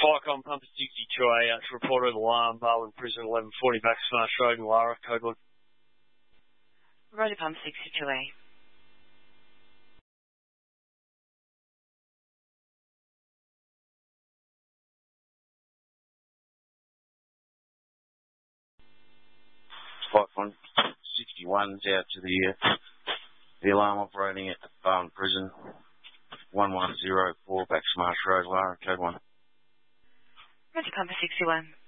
Ficon Pumper 62A, to report of alarm, Barwon Prison 1140, back Smash Road in Lara, code 1. Roger Pump 62A. Ficon 61's out to the alarm operating at Barwon Prison 1104, back Smash Road, Lara, code 1. Roger Pumper 61.